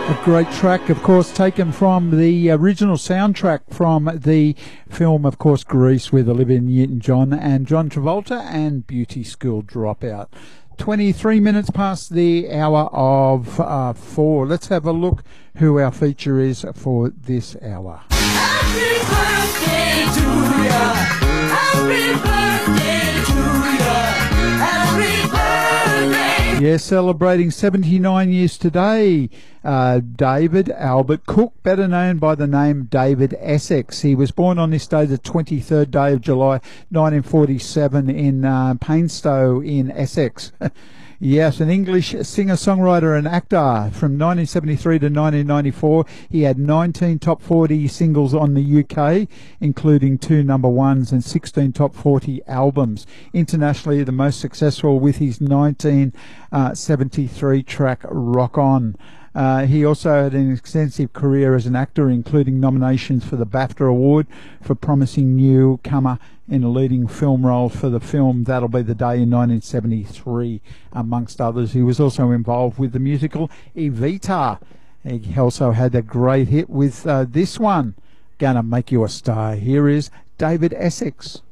A great track, of course, taken from the original soundtrack from the film, of course, Grease, with Olivia Newton-John and John Travolta and Beauty School Dropout. 23 minutes past the hour of 4. Let's have a look who our feature is for this hour. Happy birthday to ya. Happy birthday to ya. Happy birthday. Yes, celebrating 79 years today, David Albert Cook, better known by the name David Essex. He was born on this day, the 23rd day of July, 1947, in Painstow in Essex. Yes, an English singer-songwriter and actor. From 1973 to 1994, he had 19 top 40 singles on the UK, including 2 number ones and 16 top 40 albums. Internationally, the most successful with his 1973 track Rock On. He also had an extensive career as an actor, including nominations for the BAFTA Award for Promising Newcomer in a leading film role for the film That'll Be the Day in 1973, amongst others. He was also involved with the musical Evita. He also had a great hit with this one, Gonna Make You a Star. Here is David Essex.